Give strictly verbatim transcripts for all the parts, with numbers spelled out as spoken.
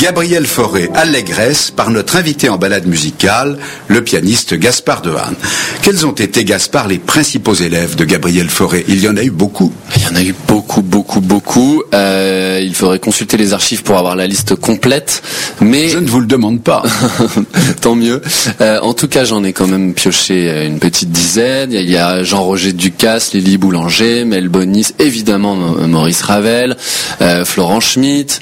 Gabriel Fauré, Allégresse, par notre invité en balade musicale, le pianiste Gaspard Dehaene. Quels ont été, Gaspard, les principaux élèves de Gabriel Fauré? Il y en a eu beaucoup. Il y en a eu beaucoup, beaucoup, beaucoup. Euh, il faudrait consulter les archives pour avoir la liste complète, mais... Je ne vous le demande pas. Tant mieux. Euh, en tout cas, j'en ai quand même pioché une petite dizaine. Il y a Jean-Roger Ducasse, Lily Boulanger, Mel Bonis, évidemment Maurice Ravel, euh, Florent Schmitt,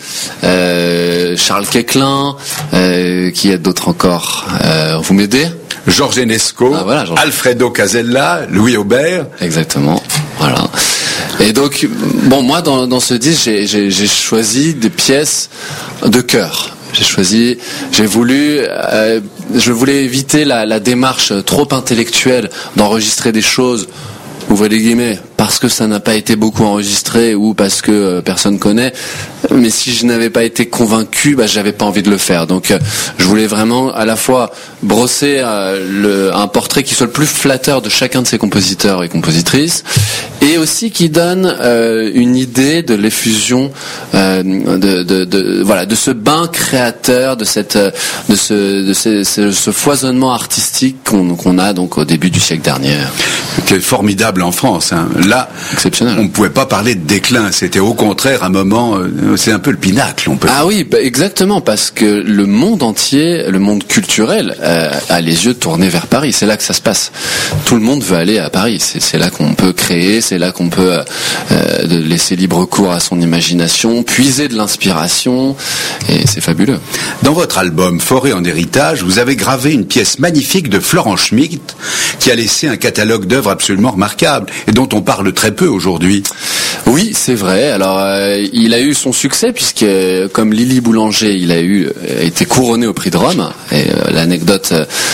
euh, Charles Queclin, euh, qui y a d'autres encore. Euh, vous m'aidez? Georges Enesco, ah, voilà, Georges... Alfredo Casella, Louis Aubert. Exactement. Voilà. Et donc, bon, moi, dans, dans ce disque, j'ai, j'ai, j'ai choisi des pièces de chœur. J'ai choisi, j'ai voulu, euh, je voulais éviter la, la démarche trop intellectuelle d'enregistrer des choses, ouvrez les guillemets, parce que ça n'a pas été beaucoup enregistré ou parce que euh, personne connaît. Mais si je n'avais pas été convaincu, bah, j'avais pas envie de le faire. Donc, euh, je voulais vraiment à la fois brosser euh, le, un portrait qui soit le plus flatteur de chacun de ces compositeurs et compositrices, et aussi qui donne euh, une idée de l'effusion, euh, de, de, de, voilà, de ce bain créateur, de cette, de ce, de ce, ce, ce foisonnement artistique qu'on, qu'on a donc au début du siècle dernier. C'était formidable en France. Hein. Là, exceptionnel. On ne pouvait pas parler de déclin. C'était au contraire un moment. Euh, c'est un peu le pinacle. On peut. Ah oui, bah exactement, parce que le monde entier, le monde culturel, euh, a les yeux tournés vers Paris. C'est là que ça se passe. Tout le monde veut aller à Paris. C'est, c'est là qu'on peut créer. C'est là qu'on peut euh, de laisser libre cours à son imagination, puiser de l'inspiration, et c'est fabuleux. Dans votre album Fauré en héritage, vous avez gravé une pièce magnifique de Florent Schmitt, qui a laissé un catalogue d'œuvres absolument remarquable et dont on parle très peu aujourd'hui. Oui, c'est vrai. Alors, euh, il a eu son succès puisque, comme Lily Boulanger, il a eu a été couronné au prix de Rome. Et euh, l'anecdote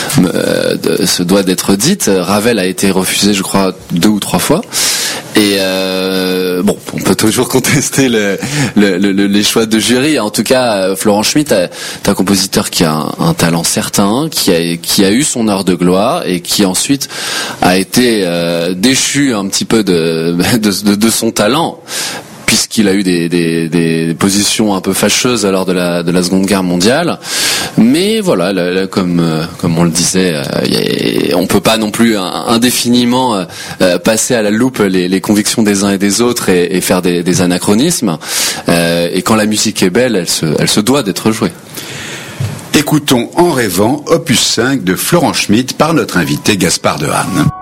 euh, de, se doit d'être dite. Ravel a été refusé, je crois, deux ou trois fois. Et euh, bon, on peut toujours contester le, le, le, les choix de jury. En tout cas, Florent Schmitt est un compositeur qui a un, un talent certain, qui a, qui a eu son heure de gloire et qui ensuite a été euh, déchu un petit peu de, de, de, de son talent, puisqu'il a eu des, des, des positions un peu fâcheuses lors de la, de la Seconde Guerre mondiale. Mais voilà, là, là, comme, euh, comme on le disait, euh, on peut pas non plus indéfiniment euh, passer à la loupe les, les convictions des uns et des autres et, et faire des, des anachronismes. Euh, et quand la musique est belle, elle se, elle se doit d'être jouée. Écoutons En rêvant, opus cinq de Florent Schmitt par notre invité Gaspard Dehaene.